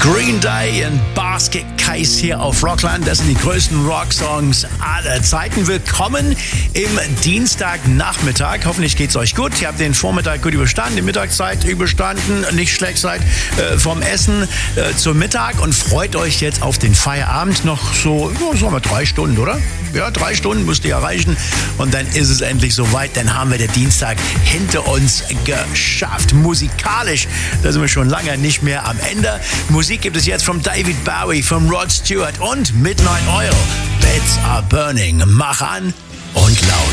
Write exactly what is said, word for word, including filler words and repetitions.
Green Day und Basket Case hier auf Rockland. Das sind die größten Rocksongs aller Zeiten. Willkommen im Dienstagnachmittag. Hoffentlich geht's euch gut. Ihr habt den Vormittag gut überstanden, die Mittagszeit überstanden, nicht schlecht seid äh, vom Essen äh, zum Mittag und freut euch jetzt auf den Feierabend. Noch so, ja, sagen wir drei Stunden, oder? Ja, drei Stunden müsst ihr erreichen und dann ist es endlich soweit. Dann haben wir den Dienstag hinter uns geschafft. Musikalisch, da sind wir schon lange nicht mehr am Ende. Musik gibt es jetzt von David Bowie, von Rod Stewart und Midnight Oil. Beds are burning. Mach an und laut.